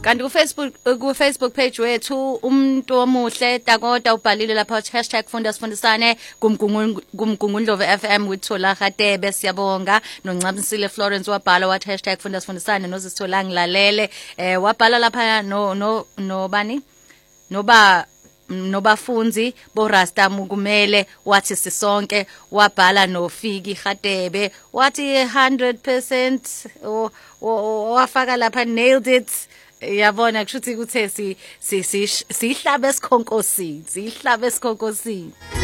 Kanti ku-Facebook page wethu umuntu omuhle Dakota ubhalile lapha #fundasifundisane kumgungundlovu FM with Thola Radebe siyabonga noNcamisile Florence wabhala wathi #fundasifundisane nozisithola ngilalele wabhala lapha nobani nobafunzi borasta mukumele wathi sisonke wabhala nofiki Radebe wathi 100% wafaka lapha nailed it. Yabona kushuthi kuthe sihlabe esikhonkosini